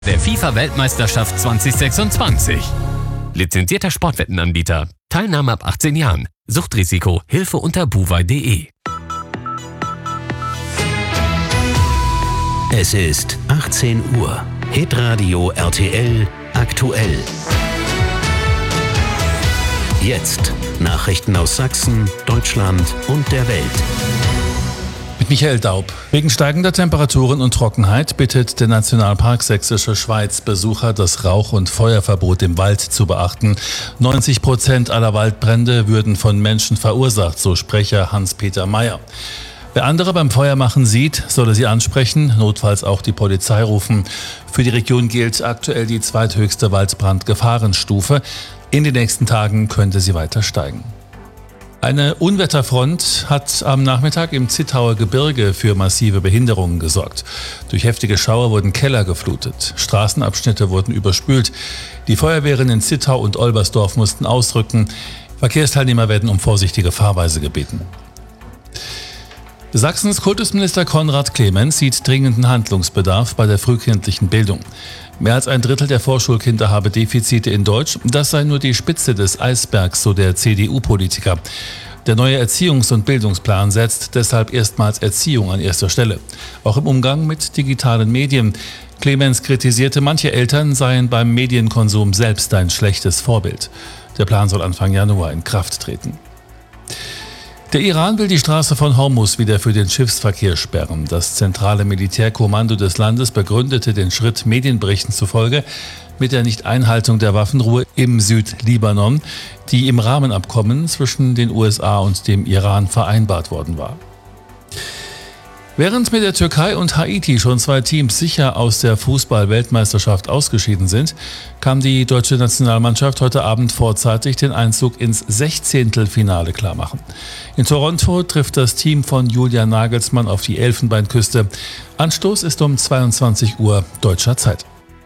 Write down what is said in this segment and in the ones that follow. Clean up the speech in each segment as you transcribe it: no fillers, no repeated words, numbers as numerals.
der FIFA-Weltmeisterschaft 2026. Lizenzierter Sportwettenanbieter. Teilnahme ab 18 Jahren. Suchtrisiko. Hilfe unter buwei.de. Es ist 18 Uhr. Hitradio RTL aktuell. Jetzt Nachrichten aus Sachsen, Deutschland und der Welt. Mit Michael Daub. Wegen steigender Temperaturen und Trockenheit bittet der Nationalpark Sächsische Schweiz Besucher, das Rauch- und Feuerverbot im Wald zu beachten. 90% aller Waldbrände würden von Menschen verursacht, so Sprecher Hans-Peter Meyer. Wer andere beim Feuermachen sieht, solle sie ansprechen, notfalls auch die Polizei rufen. Für die Region gilt aktuell die zweithöchste Waldbrandgefahrenstufe. In den nächsten Tagen könnte sie weiter steigen. Eine Unwetterfront hat am Nachmittag im Zittauer Gebirge für massive Behinderungen gesorgt. Durch heftige Schauer wurden Keller geflutet, Straßenabschnitte wurden überspült. Die Feuerwehren in Zittau und Olbersdorf mussten ausrücken. Verkehrsteilnehmer werden um vorsichtige Fahrweise gebeten. Sachsens Kultusminister Konrad Clemens sieht dringenden Handlungsbedarf bei der frühkindlichen Bildung. Mehr als ein Drittel der Vorschulkinder habe Defizite in Deutsch. Das sei nur die Spitze des Eisbergs, so der CDU-Politiker. Der neue Erziehungs- und Bildungsplan setzt deshalb erstmals Erziehung an erster Stelle. Auch im Umgang mit digitalen Medien. Clemens kritisierte, manche Eltern seien beim Medienkonsum selbst ein schlechtes Vorbild. Der Plan soll Anfang Januar in Kraft treten. Der Iran will die Straße von Hormuz wieder für den Schiffsverkehr sperren. Das zentrale Militärkommando des Landes begründete den Schritt Medienberichten zufolge mit der Nichteinhaltung der Waffenruhe im Südlibanon, die im Rahmenabkommen zwischen den USA und dem Iran vereinbart worden war. Während mit der Türkei und Haiti schon 2 Teams sicher aus der Fußball-Weltmeisterschaft ausgeschieden sind, kann die deutsche Nationalmannschaft heute Abend vorzeitig den Einzug ins 16. klarmachen. In Toronto trifft das Team von Julian Nagelsmann auf die Elfenbeinküste. Anstoß ist um 22 Uhr deutscher Zeit.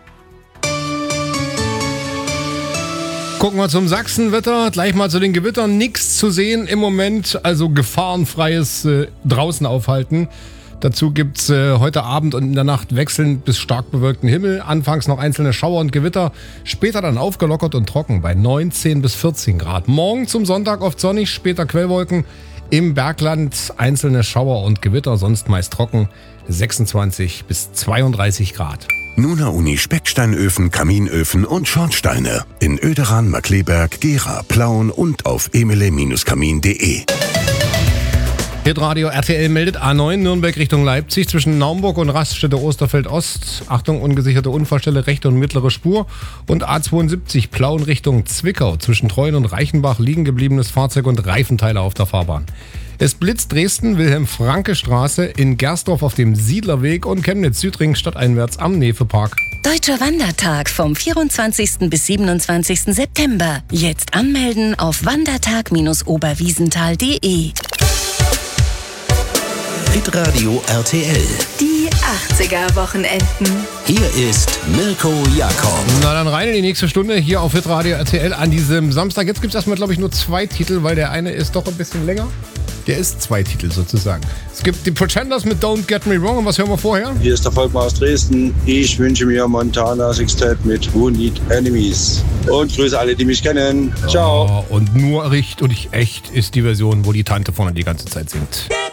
Gucken wir zum Sachsenwetter, gleich mal zu den Gewittern. Nichts zu sehen im Moment, also gefahrenfreies draußen aufhalten. Dazu gibt es heute Abend und in der Nacht wechselnd bis stark bewölkten Himmel. Anfangs noch einzelne Schauer und Gewitter, später dann aufgelockert und trocken bei 19 bis 14 Grad. Morgen zum Sonntag oft sonnig, später Quellwolken. Im Bergland einzelne Schauer und Gewitter, sonst meist trocken, 26 bis 32 Grad. Nuna Uni Specksteinöfen, Kaminöfen und Schornsteine. In Oederan, Markleberg, Gera, Plauen und auf emele-kamin.de. Hitradio RTL meldet A9 Nürnberg Richtung Leipzig zwischen Naumburg und Raststätte Osterfeld Ost. Achtung, ungesicherte Unfallstelle, rechte und mittlere Spur. Und A72 Plauen Richtung Zwickau zwischen Treuen und Reichenbach liegen gebliebenes Fahrzeug und Reifenteile auf der Fahrbahn. Es blitzt Dresden, Wilhelm-Franke-Straße, in Gersdorf auf dem Siedlerweg und Chemnitz-Südring stadteinwärts am Nefepark. Deutscher Wandertag vom 24. bis 27. September. Jetzt anmelden auf wandertag-oberwiesenthal.de. Hitradio RTL. Die 80er-Wochenenden. Hier ist Mirko Jakob. Na dann rein in die nächste Stunde hier auf Hitradio RTL an diesem Samstag. Jetzt gibt es erstmal, glaube ich, nur 2 Titel, weil der eine ist doch ein bisschen länger. Der ist 2 Titel sozusagen. Es gibt die Pretenders mit Don't Get Me Wrong. Und was hören wir vorher? Hier ist der Volkmar aus Dresden. Ich wünsche mir Montana Sextet mit Who Need Enemies. Und grüße alle, die mich kennen. Ciao. Oh, und nur echt ist die Version, wo die Tante vorne die ganze Zeit singt.